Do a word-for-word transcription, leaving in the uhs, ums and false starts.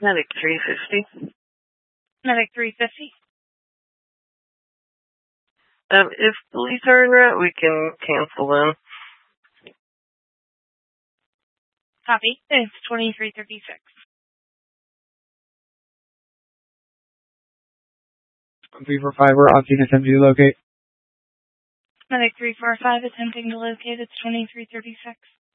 Medic three fifty. Medic three fifty. Um, if police are en route, we can cancel them. Copy. It's twenty-three thirty-six. three four five, we're opting attempting to locate. Medic three four five attempting to locate. It's twenty-three thirty-six.